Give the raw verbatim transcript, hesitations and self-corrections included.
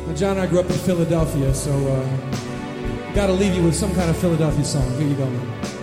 John and I grew up in Philadelphia, so uh, got to leave you with some kind of Philadelphia song. Here you go, man.